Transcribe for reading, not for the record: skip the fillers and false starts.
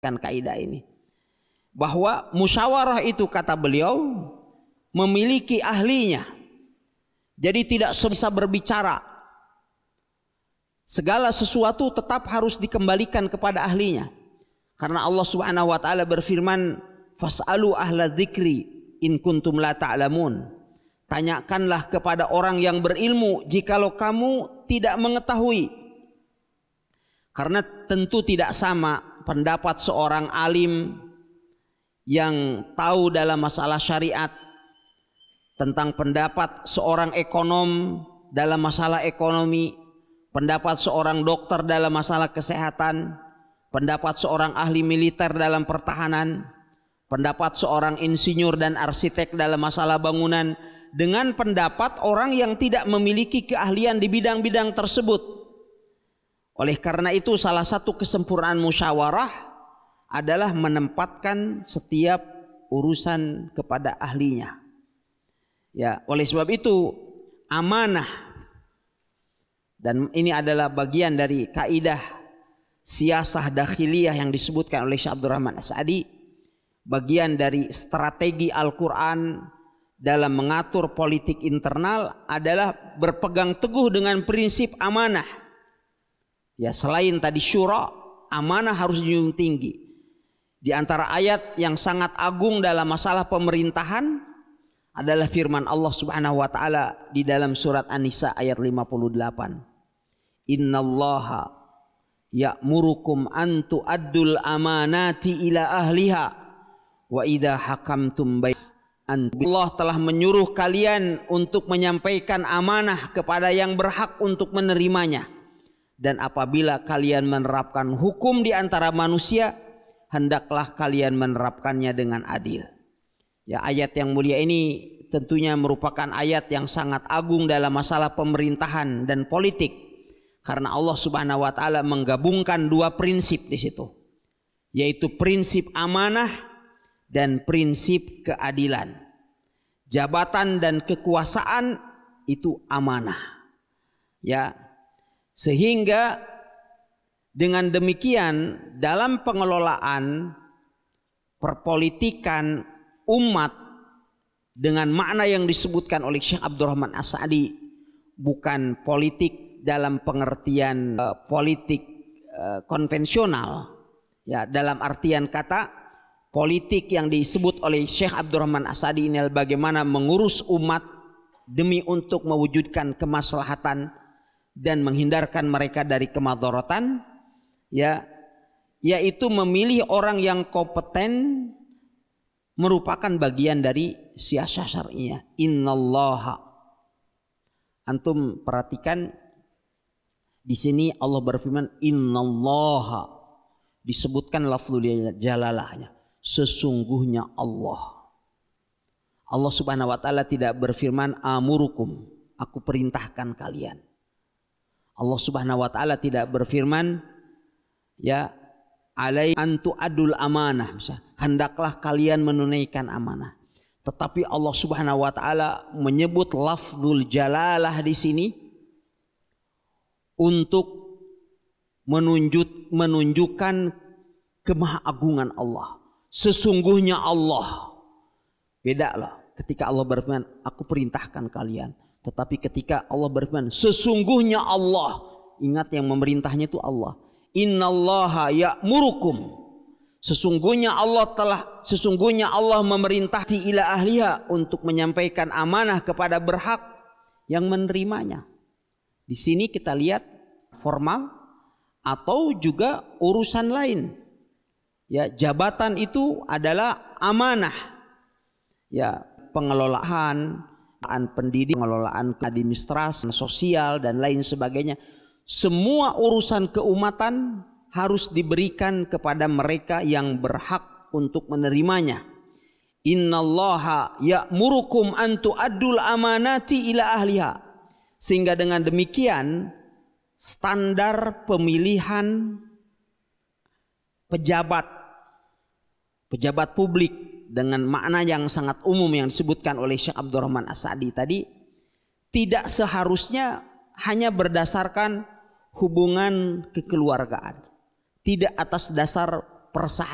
kaidah ini bahwa musyawarah itu, kata beliau, memiliki ahlinya. Jadi tidak bisa berbicara. Segala sesuatu tetap harus dikembalikan kepada ahlinya. Karena Allah Subhanahu wa taala berfirman, "Fas'alu ahla dzikri in kuntum la ta'lamun." Tanyakanlah kepada orang yang berilmu jikalau kamu tidak mengetahui. Karena tentu tidak sama pendapat seorang alim yang tahu dalam masalah syariat tentang pendapat seorang ekonom dalam masalah ekonomi, pendapat seorang dokter dalam masalah kesehatan, pendapat seorang ahli militer dalam pertahanan, pendapat seorang insinyur dan arsitek dalam masalah bangunan, dengan pendapat orang yang tidak memiliki keahlian di bidang-bidang tersebut. Oleh karena itu, salah satu kesempurnaan musyawarah adalah menempatkan setiap urusan kepada ahlinya. Ya, oleh sebab itu amanah, dan ini adalah bagian dari kaidah siyasah dakhiliyah yang disebutkan oleh Syekh Abdurrahman As-Sa'di, bagian dari strategi Al-Quran dalam mengatur politik internal adalah berpegang teguh dengan prinsip amanah. Ya, selain tadi syura, amanah harus dijunjung tinggi. Di antara ayat yang sangat agung dalam masalah pemerintahan adalah firman Allah Subhanahu wa taala di dalam surat An-Nisa ayat 58. Innallaha ya'murukum an tu'addul amanati ila ahliha wa idza hakamtum Allah telah menyuruh kalian untuk menyampaikan amanah kepada yang berhak untuk menerimanya. Dan apabila kalian menerapkan hukum di antara manusia, hendaklah kalian menerapkannya dengan adil. Ya, ayat yang mulia ini tentunya merupakan ayat yang sangat agung dalam masalah pemerintahan dan politik, karena Allah Subhanahu wa taala menggabungkan dua prinsip di situ, yaitu prinsip amanah dan prinsip keadilan. Jabatan dan kekuasaan itu amanah. Ya, sehingga dengan demikian dalam pengelolaan perpolitikan umat dengan makna yang disebutkan oleh Syekh Abdurrahman As-Sa'di, bukan politik dalam pengertian politik konvensional, ya, dalam artian kata politik yang disebut oleh Syekh Abdurrahman As-Sa'di ini adalah bagaimana mengurus umat demi untuk mewujudkan kemaslahatan dan menghindarkan mereka dari kemadharatan, ya, yaitu memilih orang yang kompeten merupakan bagian dari siyasah syar'iyah. Innallaha, antum perhatikan di sini Allah berfirman innallaha, disebutkan lafzul jalalahnya, sesungguhnya Allah. Allah Subhanahu wa taala tidak berfirman amurukum, aku perintahkan kalian. Allah Subhanahu wa taala tidak berfirman ya alai antu adul amanah, misalnya, hendaklah kalian menunaikan amanah. Tetapi Allah Subhanahu wa taala menyebut lafzul jalalah di sini untuk menunjukkan kemahaagungan Allah. Sesungguhnya Allah. Beda loh ketika Allah berfirman aku perintahkan kalian. Tetapi ketika Allah berfirman sesungguhnya Allah, ingat yang memerintahnya itu Allah. Innallaha ya'murukum, sesungguhnya Allah memerintahkan ila ahliha, untuk menyampaikan amanah kepada berhak yang menerimanya. Di sini kita lihat formal atau juga urusan lain. Ya, jabatan itu adalah amanah. Ya, pengelolaan pendidik, pengelolaan administrasi, sosial dan lain sebagainya. Semua urusan keumatan harus diberikan kepada mereka yang berhak untuk menerimanya. Innallaha ya'murukum an tu'addul amanati ila ahliha. Sehingga dengan demikian standar pemilihan pejabat publik dengan makna yang sangat umum yang disebutkan oleh Syekh Abdurrahman As-Sa'di tadi tidak seharusnya hanya berdasarkan hubungan kekeluargaan, tidak atas dasar persahabatan.